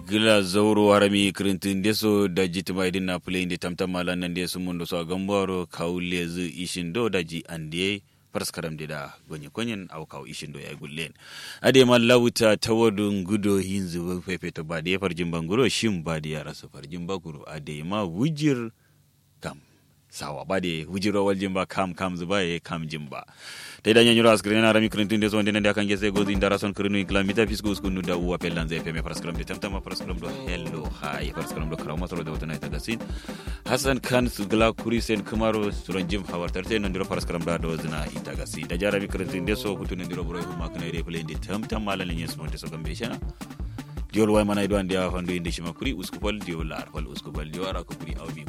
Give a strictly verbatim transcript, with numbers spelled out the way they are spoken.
gila zauro harami kirintin deso da jitima idin na play inde tamtam malan nan deso mundo so gambaro kaule zu ishindo daji ande paraskaram da gonye konyen au kaw ishindo ya gullen ade man lawuta tawadun gudo hinzu fefe to bade farjin banguro shim bade ya rasu farjin baguro ade ma wujir kam sawa bade wujiro waljimba kam kam zubaye kam jimba te da nyanyura screen na rami krentin deso ndene da kange se gozi ndara son krenu iklamita fisku skunu da u apel lanze fm paraskaram de tamtama paraskaram do hello hi paraskaram do karama solo de wotana tagasin hasan khan sugla kuri sen kumaro suranjim hawartarte non diro paraskaram da do zina itagasi da jarabi krentin deso kutune ndiro boro hu makna re play de tamtama la lenye so deso gambe shana diol way mana idwan dia fandu indi shima kuri uskupal diol lar fal uskupal diora ko kuri awbi